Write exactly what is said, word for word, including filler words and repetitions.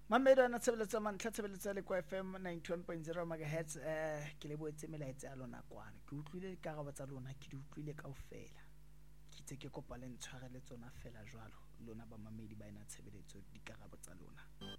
Mamelo ana tshebeletso mantlha tshebeletso le kwa F M ninety-one point zero megahertz eh ke le boetse melaetsa ya lona kwana ke utlwile dikarabo tsa lona ke di utlwile kaofela ke itse ke kopa le ntshwarele tsona fela jwalo lona ba mamedi ba ena tshebeletso dikarabo tsa lona